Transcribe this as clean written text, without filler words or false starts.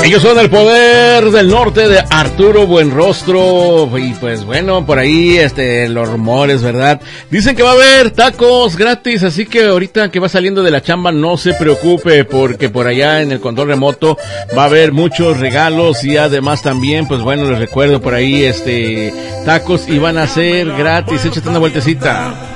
Ellos son el Poder del Norte de Arturo Buenrostro. Y pues bueno, por ahí los rumores, ¿verdad? Dicen que va a haber tacos gratis, así que ahorita que va saliendo de la chamba no se preocupe, porque por allá en el control remoto va a haber muchos regalos y además también, pues bueno, les recuerdo por ahí tacos y van a ser gratis. Échate una vueltecita.